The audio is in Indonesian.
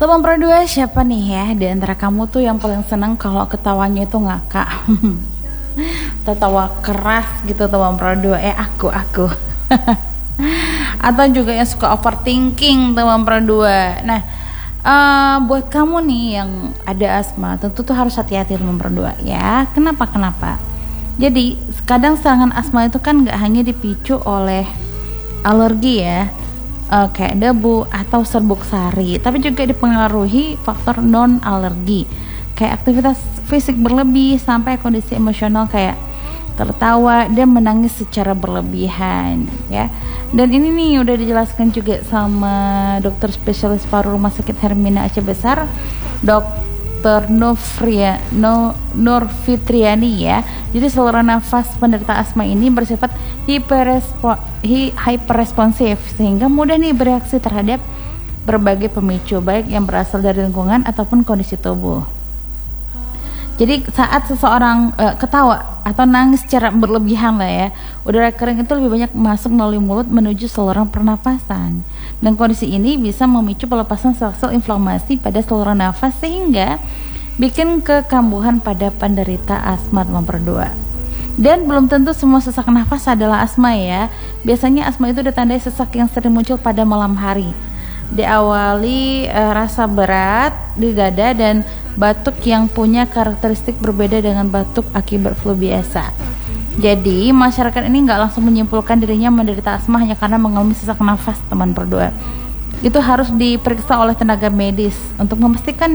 Teman berdua, siapa nih ya di antara kamu tuh yang paling seneng kalau ketawanya itu ngakak? Tertawa keras gitu teman berdua. Aku. Atau juga yang suka overthinking teman berdua. Nah, buat kamu nih yang ada asma, tentu tuh harus hati-hati teman berdua ya. Kenapa? Jadi kadang serangan asma itu kan nggak hanya dipicu oleh alergi ya, kayak debu atau serbuk sari, tapi juga dipengaruhi faktor non alergi kayak aktivitas fisik berlebih sampai kondisi emosional kayak tertawa dan menangis secara berlebihan ya. Dan ini nih udah dijelaskan juga sama dokter spesialis paru Rumah Sakit Hermina Aceh Besar, Dr. Nurfitriani ya. Jadi saluran nafas penderita asma ini bersifat hiperresponsif sehingga mudah nih bereaksi terhadap berbagai pemicu baik yang berasal dari lingkungan ataupun kondisi tubuh. Jadi saat seseorang ketawa atau nangis secara berlebihan lah ya, udara kering itu lebih banyak masuk melalui mulut menuju saluran pernafasan. Dan kondisi ini bisa memicu pelepasan sel-sel inflamasi pada saluran nafas sehingga bikin kekambuhan pada penderita asma teman berdua. Dan belum tentu semua sesak nafas adalah asma ya. Biasanya asma itu ditandai sesak yang sering muncul pada malam hari. Diawali rasa berat di dada dan batuk yang punya karakteristik berbeda dengan batuk akibat flu biasa. Jadi masyarakat ini nggak langsung menyimpulkan dirinya menderita asma hanya karena mengalami sesak nafas teman berdua. Itu harus diperiksa oleh tenaga medis untuk memastikan